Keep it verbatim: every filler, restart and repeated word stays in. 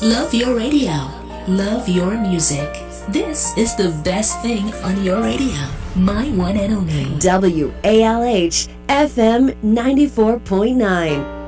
Love your radio. Love your music. This is the best thing on your radio. My one and only W A L H F M ninety-four point nine.